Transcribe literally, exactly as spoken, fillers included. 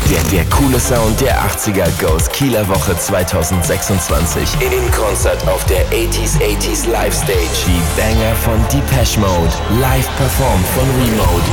Der, der coole Sound der achtziger goes Kieler Woche zwanzig sechsundzwanzig. In Konzert auf der achtziger achtziger Live Stage. Die Banger von Depeche Mode. Live performt von Remote.